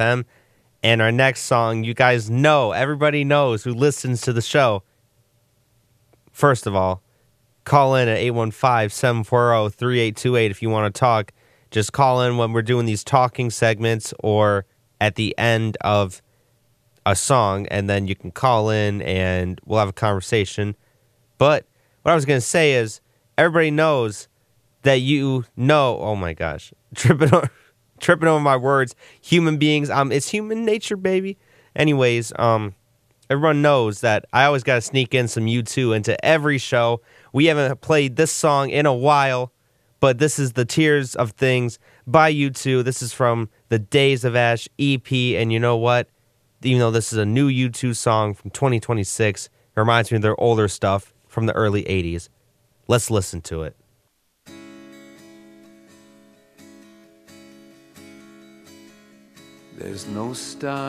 FM. And our next song, you guys know, everybody knows who listens to the show. First of all, call in at 815-740-3828 if you want to talk. Just call in when we're doing these talking segments or at the end of a song, and then you can call in and we'll have a conversation. But what I was going to say is, everybody knows that oh my gosh, tripping over my words, human beings, it's human nature, baby. Anyways, everyone knows that I always got to sneak in some U2 into every show. We haven't played this song in a while, but this is The Tears of Things by U2. This is from the Days of Ash EP, and you know what? Even though this is a new U2 song from 2026, it reminds me of their older stuff from the early 80s. Let's listen to it. There's no star